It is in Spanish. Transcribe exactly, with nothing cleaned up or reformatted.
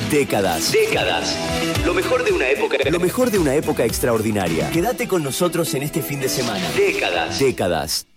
Décadas. Décadas. Lo mejor de una época. Lo mejor de una época extraordinaria. Quédate con nosotros en este fin de semana. Décadas. Décadas.